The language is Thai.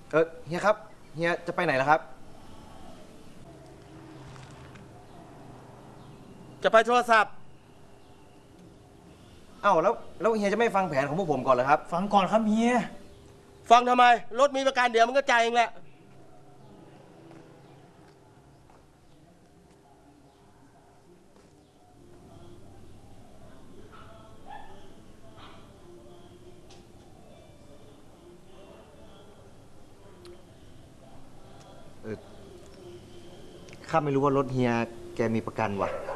เฮียครับเฮียจะไปไหนล่ะครับจะไปโทรศัพท์เอ้าแล้วเฮียจะไม่ฟังแผนของพวกผมก่อนเหรอครับฟังก่อนครับเฮียฟังทำไมรถมีประกันเดี๋ยวมันก็จ่ายเองแหละข้าไม่รู้ว่ารถเฮียแกมีประกันว่ะ